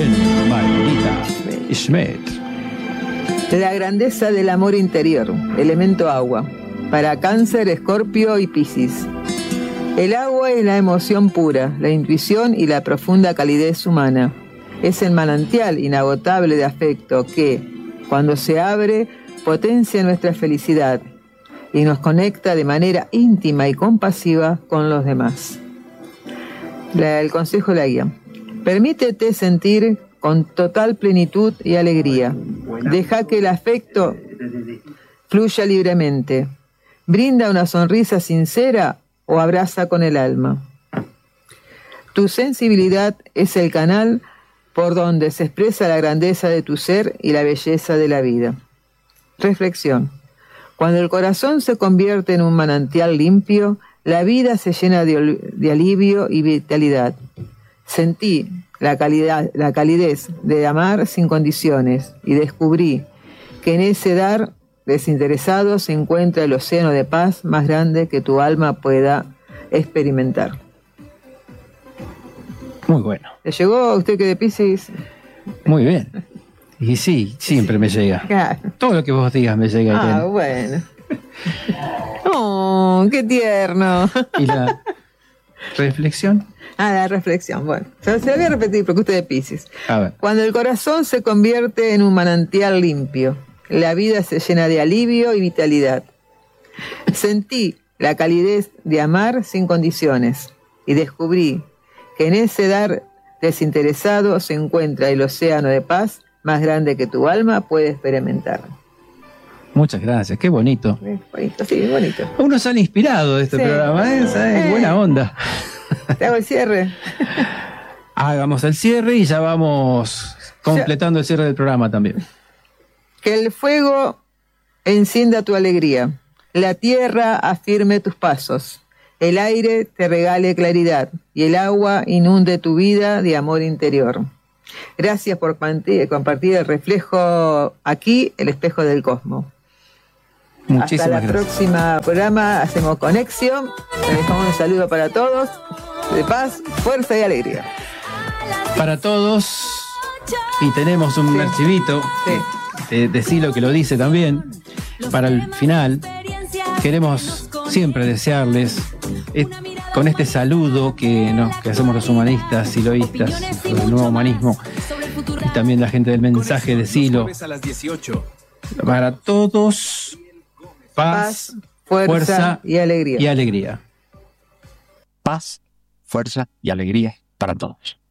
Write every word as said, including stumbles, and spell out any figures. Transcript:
en Margarita Schmidt. La grandeza del amor interior, elemento agua, para Cáncer, Escorpio y Piscis. El agua es la emoción pura, la intuición y la profunda calidez humana. Es el manantial inagotable de afecto que, cuando se abre, potencia nuestra felicidad y nos conecta de manera íntima y compasiva con los demás. La, el consejo de la guía. Permítete sentir con total plenitud y alegría. Deja que el afecto fluya libremente. Brinda una sonrisa sincera o abraza con el alma. Tu sensibilidad es el canal por donde se expresa la grandeza de tu ser y la belleza de la vida. Reflexión. Cuando el corazón se convierte en un manantial limpio, la vida se llena de, de alivio y vitalidad. Sentí la, calidad, la calidez de amar sin condiciones y descubrí que en ese dar desinteresado se encuentra el océano de paz más grande que tu alma pueda experimentar. Muy bueno. ¿Le llegó a usted que de Piscis? Muy bien. Y sí, siempre me llega. Claro. Todo lo que vos digas me llega. Ah, bueno. Oh, qué tierno. ¿Y la reflexión? Ah, la reflexión. Bueno, se, se lo voy a repetir porque usted es de Piscis. A ver. Cuando el corazón se convierte en un manantial limpio, la vida se llena de alivio y vitalidad. Sentí la calidez de amar sin condiciones y descubrí que en ese dar desinteresado se encuentra el océano de paz más grande que tu alma puede experimentar. Muchas gracias, qué bonito. Es bonito, sí, es bonito. Uno sale inspirado de este sí. programa, ¿eh? ¿Sabes? Eh. Buena onda. ¿Te hago el cierre? Hagamos el cierre y ya vamos completando el cierre del programa también. Que el fuego encienda tu alegría, la tierra afirme tus pasos, el aire te regale claridad y el agua inunde tu vida de amor interior. Gracias por compartir el reflejo aquí, el espejo del cosmos. Muchísimas Hasta la gracias. próxima programa, hacemos conexión. Les dejamos un saludo para todos, de paz, fuerza y alegría. Para todos, y tenemos un Sí. archivito Sí. de, de Silo que lo dice también. Para el final, queremos siempre desearles, eh, con este saludo que, no, que hacemos los humanistas, siloístas, el nuevo humanismo, y también la gente del mensaje de Silo. Para todos, paz, Paz, fuerza, fuerza y alegría. y alegría. Paz, fuerza y alegría para todos.